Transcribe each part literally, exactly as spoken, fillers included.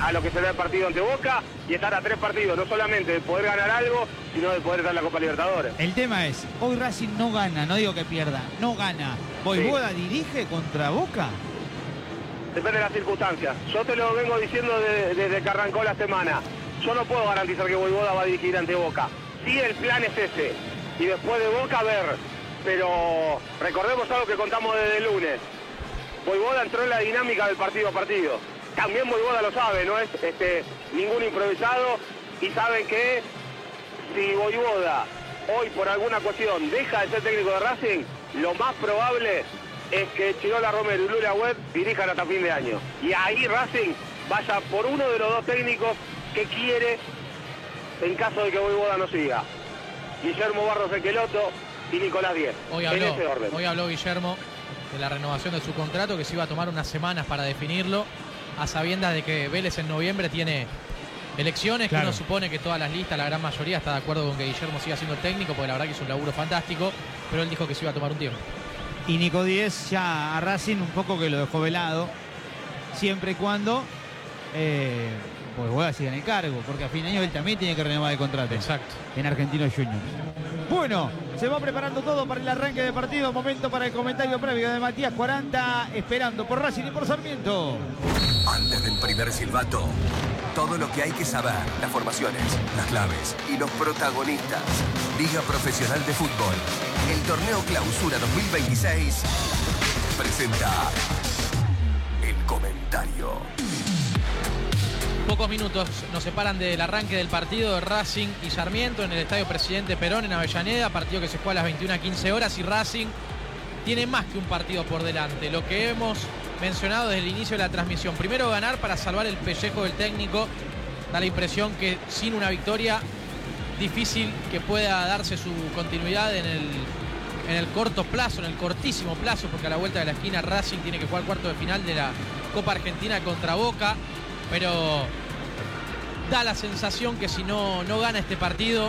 a lo que será el partido ante Boca y estar a tres partidos, no solamente de poder ganar algo, sino de poder dar la Copa Libertadores. El tema es, hoy Racing no gana, no digo que pierda, no gana. ¿Voivoda sí. dirige contra Boca? Depende de las circunstancias. Yo te lo vengo diciendo desde, desde que arrancó la semana. Yo no puedo garantizar que Voivoda va a dirigir ante Boca. Sí, el plan es ese. Y después de Boca, a ver. Pero recordemos algo que contamos desde el lunes. Voivoda entró en la dinámica del partido a partido. También Voivoda lo sabe, no es este, ningún improvisado. Y saben que si Voivoda hoy por alguna cuestión deja de ser técnico de Racing, lo más probable es que Chirola Romero y Lulia Webb dirijan hasta fin de año. Y ahí Racing vaya por uno de los dos técnicos que quiere en caso de que Voivoda no siga. Guillermo Barros Equeloto y Nicolás Diez. Hoy habló, en ese orden. Hoy habló Guillermo de la renovación de su contrato, que se iba a tomar unas semanas para definirlo, a sabiendas de que Vélez en noviembre tiene elecciones, claro. Que uno supone que todas las listas, la gran mayoría, está de acuerdo con que Guillermo siga siendo el técnico, porque la verdad que hizo un laburo fantástico, pero él dijo que se iba a tomar un tiempo. Y Nico Díez ya a Racing un poco que lo dejó velado, siempre y cuando eh, pues voy a seguir en el cargo, porque a fin de año él también tiene que renovar el contrato. Exacto. En Argentinos Juniors. Bueno, se va preparando todo para el arranque de partido. Momento para el comentario previo de Matías cuarenta, esperando por Racing y por Sarmiento. Antes del primer silbato, todo lo que hay que saber, las formaciones, las claves y los protagonistas. Liga Profesional de Fútbol. El torneo Clausura dos mil veintiséis presenta el comentario. Pocos minutos nos separan del arranque del partido de Racing y Sarmiento en el Estadio Presidente Perón en Avellaneda, partido que se juega a las veintiuna quince horas, y Racing tiene más que un partido por delante. Lo que hemos mencionado desde el inicio de la transmisión: primero ganar para salvar el pellejo del técnico. Da la impresión que sin una victoria difícil que pueda darse su continuidad en el, en el corto plazo, en el cortísimo plazo, porque a la vuelta de la esquina Racing tiene que jugar cuarto de final de la Copa Argentina contra Boca. Pero da la sensación que si no, no gana este partido,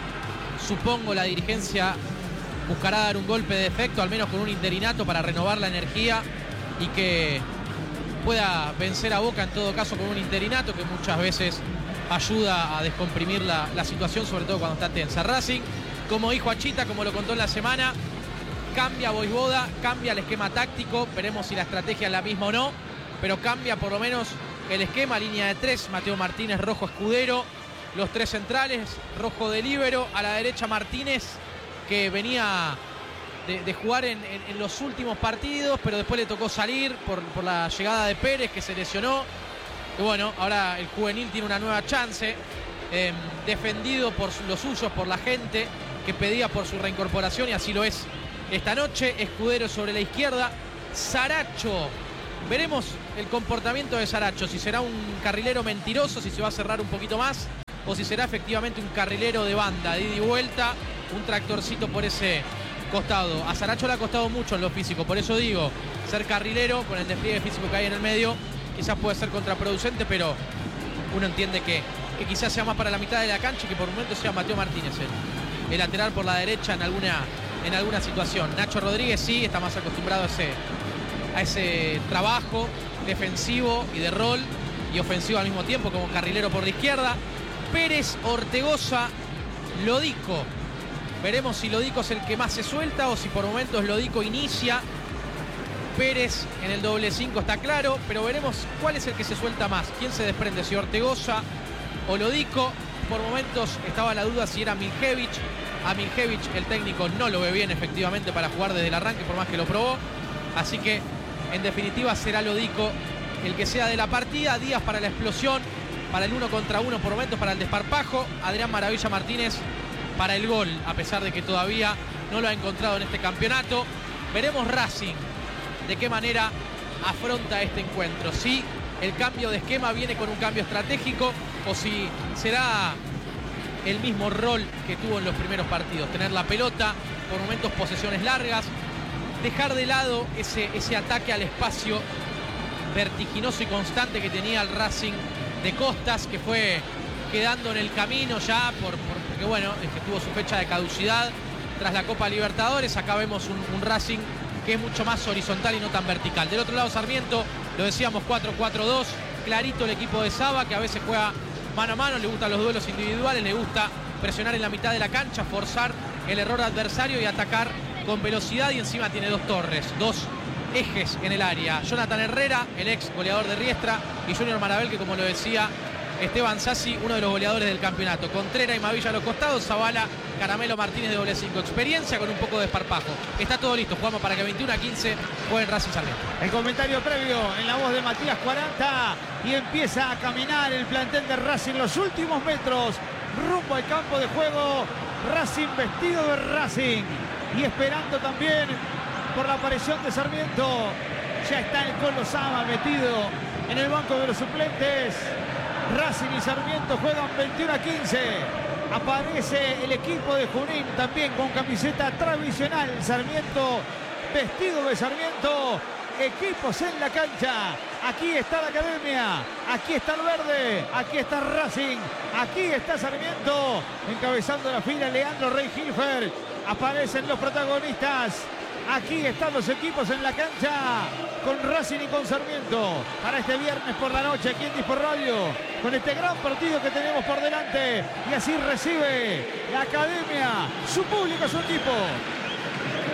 supongo la dirigencia buscará dar un golpe de efecto, al menos con un interinato, para renovar la energía y que pueda vencer a Boca en todo caso con un interinato que muchas veces ayuda a descomprimir la, la situación, sobre todo cuando está tensa. Racing, como dijo Achita, como lo contó en la semana, cambia Voivoda, cambia el esquema táctico, veremos si la estrategia es la misma o no, pero cambia por lo menos el esquema, línea de tres, Mateo Martínez, Rojo, Escudero, los tres centrales, Rojo de líbero, a la derecha Martínez, que venía de, de jugar en, en, en los últimos partidos, pero después le tocó salir por, por la llegada de Pérez, que se lesionó. Y bueno, ahora el juvenil tiene una nueva chance, eh, defendido por los suyos, por la gente que pedía por su reincorporación, y así lo es esta noche. Escudero sobre la izquierda, Saracho. Veremos el comportamiento de Saracho, si será un carrilero mentiroso, si se va a cerrar un poquito más, o si será efectivamente un carrilero de banda, de ida y vuelta, un tractorcito por ese costado. A Saracho le ha costado mucho en lo físico, por eso digo, ser carrilero con el despliegue físico que hay en el medio, quizás puede ser contraproducente, pero uno entiende que, que quizás sea más para la mitad de la cancha y que por un momento sea Mateo Martínez el, el lateral por la derecha en alguna, en alguna situación. Nacho Rodríguez sí está más acostumbrado a ese... a ese trabajo defensivo y de rol y ofensivo al mismo tiempo como carrilero por la izquierda. Pérez, Ortegoza, Lodico. Veremos si Lodico es el que más se suelta o si por momentos Lodico inicia. Pérez en el doble cinco está claro, pero veremos cuál es el que se suelta más, quién se desprende, si Ortegoza o Lodico. Por momentos estaba la duda si era Miljevich. A Miljevich el técnico no lo ve bien efectivamente para jugar desde el arranque, por más que lo probó. Así que en definitiva será Lodico el que sea de la partida. Díaz para la explosión, para el uno contra uno por momentos, para el desparpajo. Adrián Maravilla Martínez para el gol, a pesar de que todavía no lo ha encontrado en este campeonato. Veremos Racing de qué manera afronta este encuentro. Si el cambio de esquema viene con un cambio estratégico o si será el mismo rol que tuvo en los primeros partidos. Tener la pelota, por momentos posesiones largas, dejar de lado ese, ese ataque al espacio vertiginoso y constante que tenía el Racing de Costas, que fue quedando en el camino ya por, por, porque bueno, es que tuvo su fecha de caducidad tras la Copa Libertadores. Acá vemos un, un Racing que es mucho más horizontal y no tan vertical. Del otro lado Sarmiento, lo decíamos, cuatro cuatro dos, clarito el equipo de Saba, que a veces juega mano a mano, le gustan los duelos individuales, le gusta presionar en la mitad de la cancha, forzar el error adversario y atacar con velocidad, y encima tiene dos torres, dos ejes en el área. Jonathan Herrera, el ex goleador de Riestra, y Junior Marabel, que como lo decía Esteban Sassi, uno de los goleadores del campeonato. Contreras y Mavilla a los costados, Zavala, Caramelo Martínez de doble cinco. Experiencia con un poco de desparpajo. Está todo listo, jugamos para que veintiuno a quince jueguen Racing Sarmiento. El comentario previo en la voz de Matías cuarenta, y empieza a caminar el plantel de Racing los últimos metros rumbo al campo de juego. Racing vestido de Racing y esperando también por la aparición de Sarmiento. Ya está el Colo Sama metido en el banco de los suplentes. Racing y Sarmiento juegan veintiuno a quince. Aparece el equipo de Junín también con camiseta tradicional. Sarmiento vestido de Sarmiento. Equipos en la cancha. Aquí está la academia. Aquí está el verde. Aquí está Racing. Aquí está Sarmiento. Encabezando la fila Leandro Rey Hilfer. Aparecen los protagonistas. Aquí están los equipos en la cancha, con Racing y con Sarmiento, para este viernes por la noche aquí en Dispor Radio, con este gran partido que tenemos por delante. Y así recibe la academia, su público, su equipo.